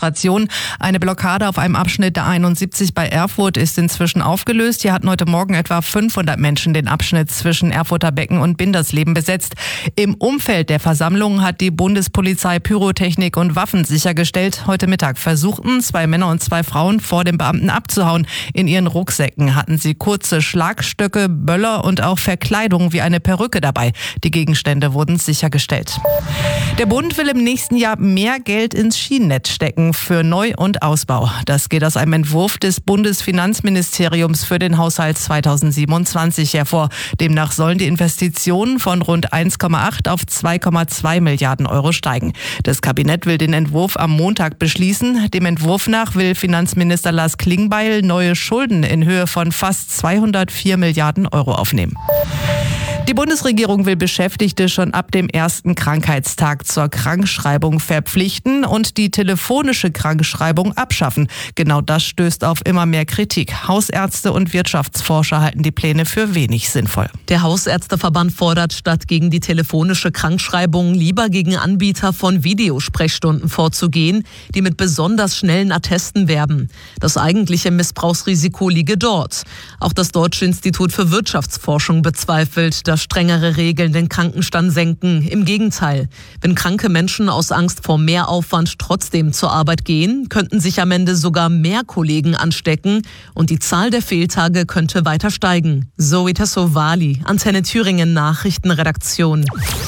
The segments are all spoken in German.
Demonstration. Eine Blockade auf einem Abschnitt der 71 bei Erfurt ist inzwischen aufgelöst. Hier hatten heute Morgen etwa 500 Menschen den Abschnitt zwischen Erfurter Becken und Bindersleben besetzt. Im Umfeld der Versammlung hat die Bundespolizei Pyrotechnik und Waffen sichergestellt. Heute Mittag versuchten 2 Männer und 2 Frauen vor dem Beamten abzuhauen. In ihren Rucksäcken hatten sie kurze Schlagstöcke, Böller und auch Verkleidung wie eine Perücke dabei. Die Gegenstände wurden sichergestellt. Der Bund will im nächsten Jahr mehr Geld ins Schienennetz stecken für Neu- und Ausbau. Das geht aus einem Entwurf des Bundesfinanzministeriums für den Haushalt 2027 hervor. Demnach sollen die Investitionen von rund 1,8 auf 2,2 Milliarden Euro steigen. Das Kabinett will den Entwurf am Montag beschließen. Dem Entwurf nach will Finanzminister Lars Klingbeil neue Schulden in Höhe von fast 204 Milliarden Euro aufnehmen. Die Bundesregierung will Beschäftigte schon ab dem ersten Krankheitstag zur Krankschreibung verpflichten und die telefonische Krankschreibung abschaffen. Genau das stößt auf immer mehr Kritik. Hausärzte und Wirtschaftsforscher halten die Pläne für wenig sinnvoll. Der Hausärzteverband fordert, statt gegen die telefonische Krankschreibung lieber gegen Anbieter von Videosprechstunden vorzugehen, die mit besonders schnellen Attesten werben. Das eigentliche Missbrauchsrisiko liege dort. Auch das Deutsche Institut für Wirtschaftsforschung bezweifelt, dass strengere Regeln den Krankenstand senken. Im Gegenteil, wenn kranke Menschen aus Angst vor Mehraufwand trotzdem zur Arbeit gehen, könnten sich am Ende sogar mehr Kollegen anstecken und die Zahl der Fehltage könnte weiter steigen. Zoe Tassovali, Antenne Thüringen Nachrichtenredaktion.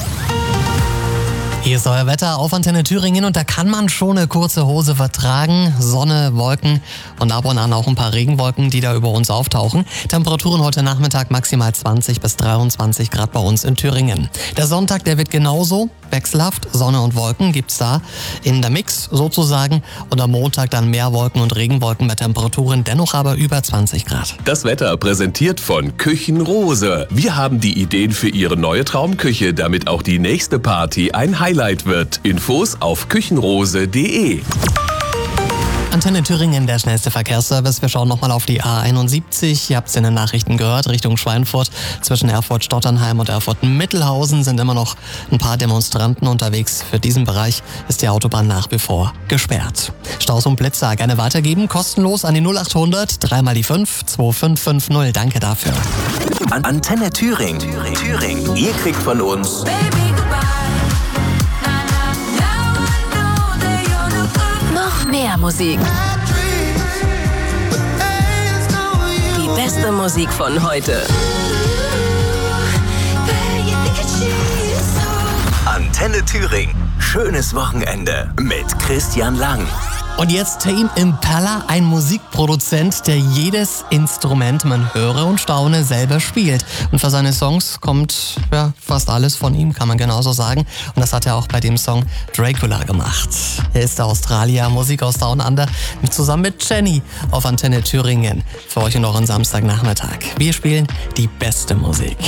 Hier ist euer Wetter auf Antenne Thüringen und da kann man schon eine kurze Hose vertragen. Sonne, Wolken und ab und an auch ein paar Regenwolken, die da über uns auftauchen. Temperaturen heute Nachmittag maximal 20 bis 23 Grad bei uns in Thüringen. Der Sonntag, der wird genauso wechselhaft. Sonne und Wolken gibt's da in der Mix sozusagen. Und am Montag dann mehr Wolken und Regenwolken bei Temperaturen, dennoch aber über 20 Grad. Das Wetter präsentiert von Küchenrose. Wir haben die Ideen für Ihre neue Traumküche, damit auch die nächste Party ein Highlight wird. Infos auf küchenrose.de. Antenne Thüringen, der schnellste Verkehrsservice. Wir schauen nochmal auf die A71. Ihr habt es in den Nachrichten gehört, Richtung Schweinfurt. Zwischen Erfurt-Stotternheim und Erfurt-Mittelhausen sind immer noch ein paar Demonstranten unterwegs. Für diesen Bereich ist die Autobahn nach wie vor gesperrt. Staus und Blitzer gerne weitergeben, kostenlos an die 0800 3 mal die 5 2550. Danke dafür. Antenne Thüringen. Ihr kriegt von uns noch mehr Musik. Die beste Musik von heute. Antenne Thüringen. Schönes Wochenende mit Christian Lang. Und jetzt Tame Impala, ein Musikproduzent, der jedes Instrument, man höre und staune, selber spielt. Und für seine Songs kommt fast alles von ihm, kann man genauso sagen. Und das hat er auch bei dem Song Dracula gemacht. Er ist der Australier, Musik aus Down Under, zusammen mit Jenny auf Antenne Thüringen. Für euch noch einen Samstagnachmittag. Wir spielen die beste Musik.